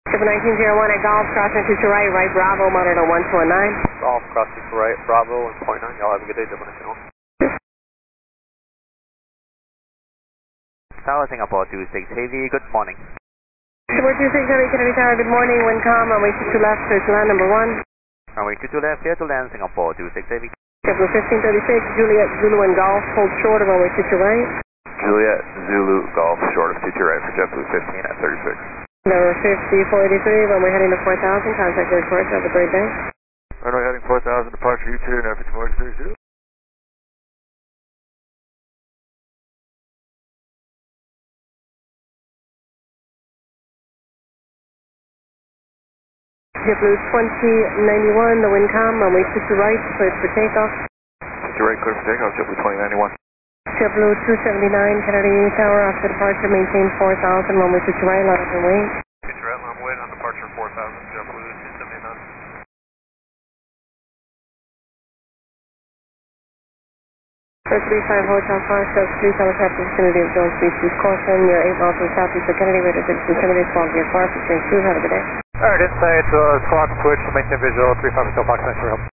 1901 at Golf, crossing to right, right Bravo, monitor 1219. Golf, crossing to right, Bravo, and .9. Y'all have a good day, 1901. Tower Singapore 26 Heavy, good morning. Singapore 26 Heavy, Kennedy Tower, good morning, wind calm, runway 22 left, clear to land number 1. Runway 22 left, clear to land Singapore 26 Heavy. JetBlue 1536, Juliet, Zulu and Golf, hold short of runway 22 right. Juliet, Zulu, Golf, short of 22 right for JetBlue 15 at 36. Number 5483, runway heading to 4000, contact your report, have a great day. Runway heading 4000, departure U-turn, F5432. JetBlue 2091, the wind calm, runway 22 right, cleared for takeoff. 22 right, clear for takeoff, JetBlue 2091. JetBlue 279, Kennedy Tower, after departure, maintain 4000, runway 22 right, line up and wait. 22 right, line wait on departure 4000, JetBlue 279. For 35 Hotel 5, Sub 3, helicopter vicinity of Jones Beach, use caution, you're 8 miles from southeast of Kennedy, radar distance Kennedy, 12 gear far, 15 have a good day. Alright, inside, squawk switch, maintain visual, 35 Hotel Fox, thanks for help.